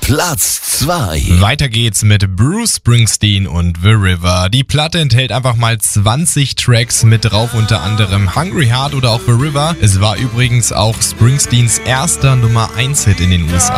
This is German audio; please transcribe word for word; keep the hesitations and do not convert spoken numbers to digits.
Platz zwei. Weiter geht's mit Bruce Springsteen und The River. Die Platte enthält einfach mal zwanzig Tracks mit drauf, unter anderem Hungry Heart oder auch The River. Es war übrigens auch Springsteens erster Nummer eins Hit in den U S A.